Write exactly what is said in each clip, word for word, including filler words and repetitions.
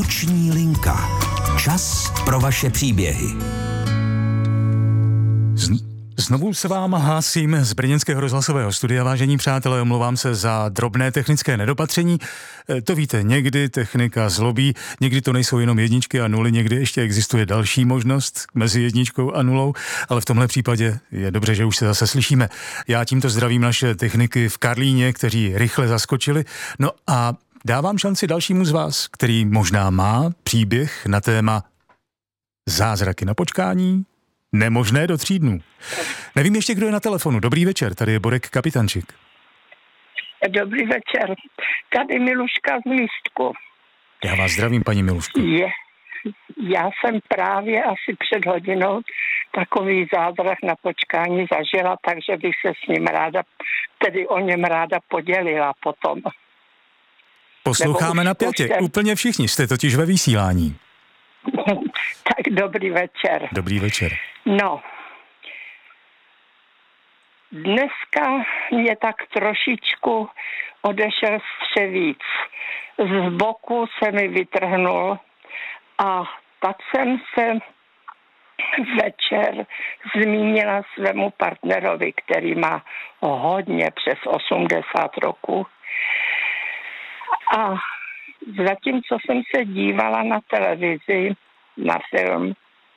Noční linka. Čas pro vaše příběhy. Znovu se vám hlásím z brněnského rozhlasového studia, vážení přátelé, omlouvám se za drobné technické nedopatření. To víte, někdy technika zlobí, někdy to nejsou jenom jedničky a nuly, někdy ještě existuje další možnost mezi jedničkou a nulou, ale v tomhle případě je dobře, že už se zase slyšíme. Já tímto zdravím naše techniky v Karlíně, kteří rychle zaskočili. No a dávám šanci dalšímu z vás, který možná má příběh na téma zázraky na počkání, nemožné do tří dnů. Nevím ještě, kdo je na telefonu. Dobrý večer, tady je Borek Kapitančík. Dobrý večer, tady Miluška z Lístku. Já vás zdravím, paní Miluško. Je, já jsem právě asi před hodinou takový zázrak na počkání zažila, takže bych se s ním ráda, tedy o něm ráda podělila potom. Posloucháme napjatě, jste... úplně všichni, jste totiž ve vysílání. Tak dobrý večer. Dobrý večer. No, dneska mě tak trošičku odešel střevíc. Z boku se mi vytrhnul a tak jsem se večer zmínila svému partnerovi, který má hodně přes osmdesát roků. A zatímco jsem se dívala na televizi, na film,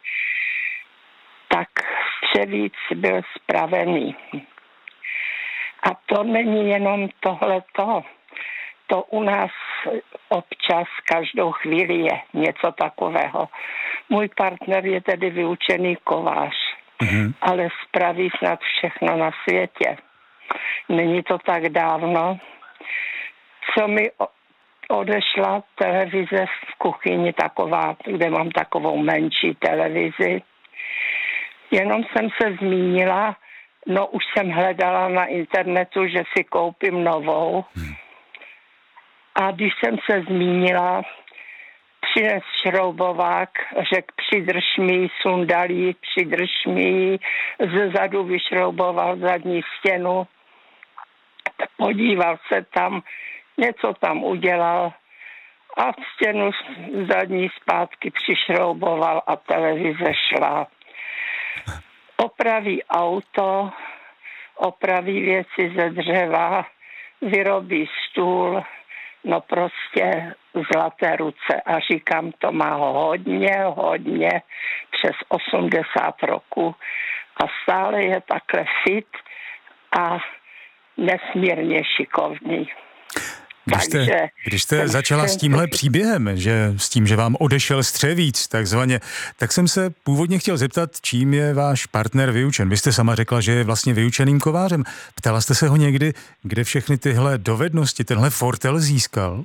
tak střevíc byl spravený. A to není jenom tohleto. To u nás občas každou chvíli je něco takového. Můj partner je tedy vyučený kovář, mm-hmm. ale spraví snad všechno na světě. Není to tak dávno, co mi odešla televize v kuchyni taková, kde mám takovou menší televizi. Jenom jsem se zmínila, no už jsem hledala na internetu, že si koupím novou. Hmm. A když jsem se zmínila, přines šroubovák, řekl přidrž mi, sundal jí, přidrž mi, zezadu vyšrouboval zadní stěnu, podíval se tam, něco tam udělal a stěnu zadní zpátky přišrouboval a televize šla. Opraví auto, opraví věci ze dřeva, vyrobí stůl, no prostě zlaté ruce. A říkám, to má hodně, hodně, přes osmdesát roků a stále je takhle fit a nesmírně šikovný. Když jste, když jste začala s tímhle příběhem, že s tím, že vám odešel střevíc, takzvaně, tak jsem se původně chtěl zeptat, čím je váš partner vyučen. Vy jste sama řekla, že je vlastně vyučeným kovářem. Ptala jste se ho někdy, kde všechny tyhle dovednosti, tenhle fortel získal?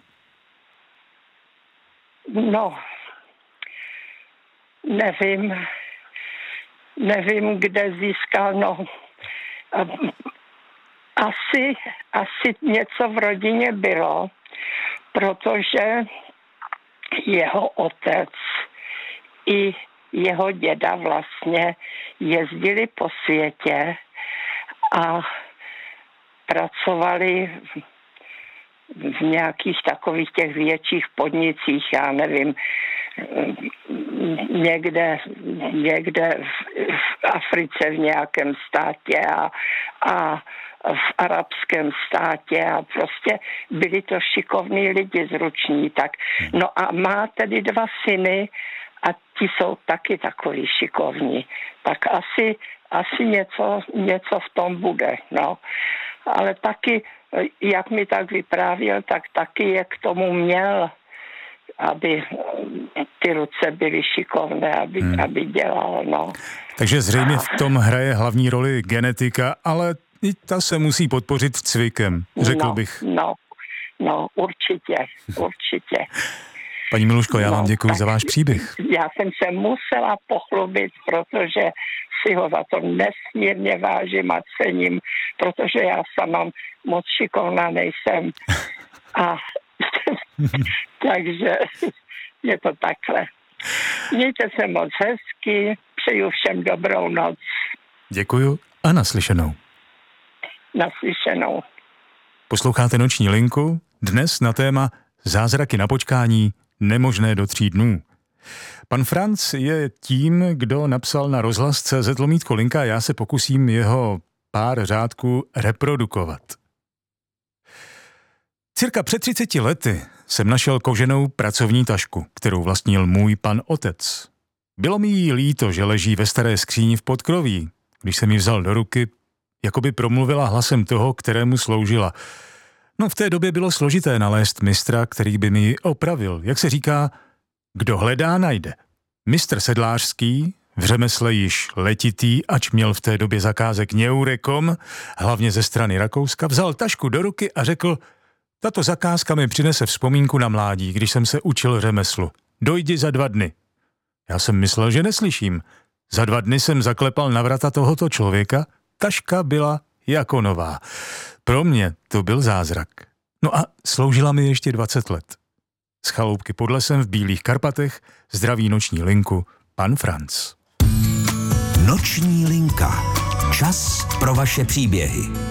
No, nevím, nevím, kde získal, no... Asi, asi něco v rodině bylo, protože jeho otec i jeho děda vlastně jezdili po světě a pracovali v, v nějakých takových těch větších podnicích, já nevím, někde, někde v, v Africe v nějakém státě a, a v arabském státě a prostě byli to šikovní lidi zruční. Tak. No a má tedy dva syny a ti jsou taky takový šikovní. Tak asi, asi něco, něco v tom bude. No. Ale taky, jak mi tak vyprávěl, tak taky je k tomu měl, aby ty ruce byly šikovné, aby, hmm. aby dělal. No. Takže zřejmě v tom hraje hlavní roli genetika, ale i ta se musí podpořit cvikem, řekl no, bych. No, no, určitě, určitě. Paní Miluško, já no, vám děkuji za váš příběh. Já jsem se musela pochlubit, protože si ho za to nesmírně vážím a cením, protože já sama moc šikovná nejsem. A takže je to takhle. Mějte se moc hezky, přeju všem dobrou noc. Děkuju a naslyšenou. Naslyšenou. Posloucháte Noční linku, dnes na téma Zázraky na počkání, nemožné do tří dnů. Pan Franc je tím, kdo napsal na rozhlas tečka cé zet lomítko linka, já se pokusím jeho pár řádků reprodukovat. Cirka před třiceti lety jsem našel koženou pracovní tašku, kterou vlastnil můj pan otec. Bylo mi jí líto, že leží ve staré skříni v podkroví. Když jsem ji vzal do ruky, jako by promluvila hlasem toho, kterému sloužila. No v té době bylo složité nalézt mistra, který by mi ji opravil. Jak se říká, kdo hledá, najde. Mistr sedlářský, v řemesle již letitý, ač měl v té době zakázek Neurekom, hlavně ze strany Rakouska, vzal tašku do ruky a řekl, tato zakázka mi přinese vzpomínku na mládí, když jsem se učil řemeslu. Dojdi za dva dny. Já jsem myslel, že neslyším. Za dva dny jsem zaklepal na vrata tohoto člověka, taška byla jako nová. Pro mě to byl zázrak. No a sloužila mi ještě dvacet let. Z chaloupky pod lesem v Bílých Karpatech zdraví noční linku pan Franc. Noční linka. Čas pro vaše příběhy.